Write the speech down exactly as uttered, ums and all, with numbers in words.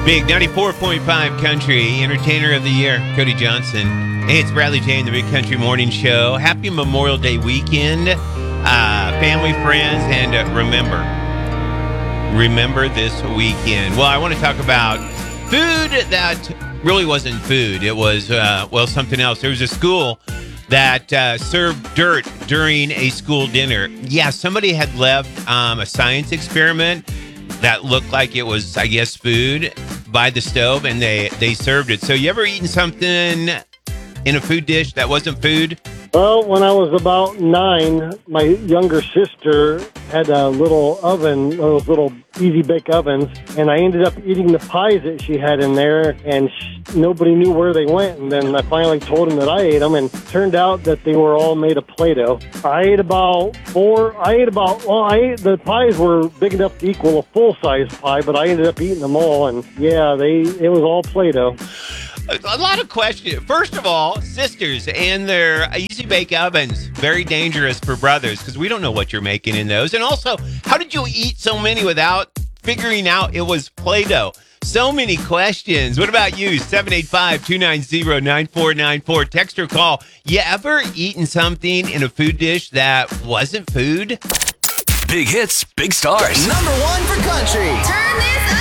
Big ninety-four point five Country Entertainer of the Year, Cody Johnson. Hey, it's Bradley J in the Big Country Morning Show. Happy Memorial Day weekend, uh, family, friends, and uh, remember, remember this weekend. Well, I want to talk about food that really wasn't food. It was, uh, well, something else. There was a school that uh, served dirt during a school dinner. Yeah, somebody had left um, a science experiment that looked like it was, I guess, food by the stove, and they, they served it. So you ever eaten something in a food dish that wasn't food? Well, when I was about nine, my younger sister had a little oven, those little easy bake ovens, and I ended up eating the pies that she had in there, and sh- nobody knew where they went. And then I finally told them that I ate them, and it turned out that they were all made of Play-Doh. I ate about four, I ate about, well, I ate, the pies were big enough to equal a full-size pie, but I ended up eating them all, and yeah, they it was all Play-Doh. A lot of questions. First of all, sisters and their easy bake ovens, very dangerous for brothers because we don't know what you're making in those. And also, how did you eat so many without figuring out it was Play-Doh? So many questions. What about you? seven eight five, two nine zero, nine four nine four. Text or call. You ever eaten something in a food dish that wasn't food? Big hits, big stars. Number one for country. Turn this